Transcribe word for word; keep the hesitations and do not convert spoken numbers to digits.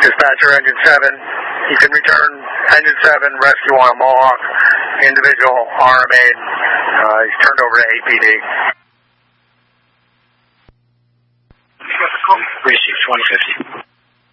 Dispatcher, Engine seven. You can return Engine seven, rescue on a Mohawk. Individual R M A. Uh, he's turned over to A P D. Precinct twenty fifty.